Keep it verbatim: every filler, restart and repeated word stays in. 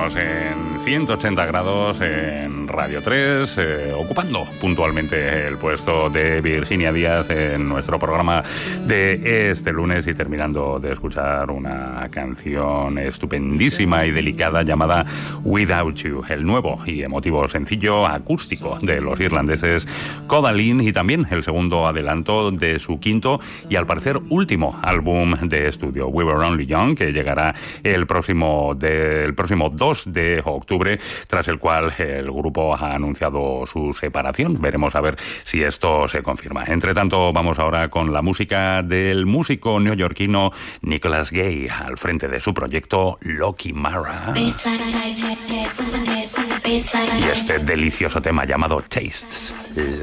Estamos en ciento ochenta grados en Radio tres, eh, ocupando puntualmente el puesto de Virginia Díaz en nuestro programa de este lunes y terminando de escuchar una canción estupendísima y delicada llamada Without You, el nuevo y emotivo sencillo acústico de los irlandeses Kodaline y también el segundo adelanto de su quinto y al parecer último álbum de estudio, We Were Only Young, que llegará el próximo, de, el próximo dos de octubre, tras el cual el grupo ha anunciado su separación. Veremos a ver si esto se confirma. Entre tanto, vamos ahora con la música del músico neoyorquino Nicholas Gay, al frente de su proyecto Loki Mara. Y este delicioso tema llamado Tastes Like.